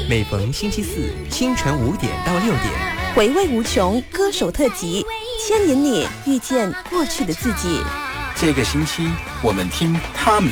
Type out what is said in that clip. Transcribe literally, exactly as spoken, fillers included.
每逢星期四清晨五点到六点， 回味无穷歌手特辑，牵引你遇见过去的自己。 这个星期我们听他们